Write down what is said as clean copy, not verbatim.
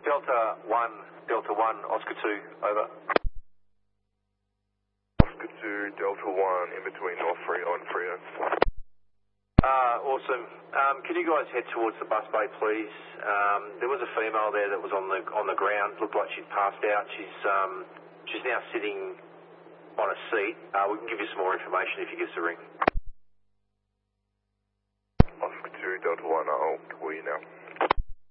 Delta 1, Oscar 2, over. Oscar 2, Delta 1, in between North Freo and Freo. Awesome. Can you guys head towards the bus bay, please? There was a female there that was on the ground. Looked like she'd passed out. She's now sitting on a seat. We can give you some more information if you give us a ring. Oscar 2, Delta 1, I'll call you now.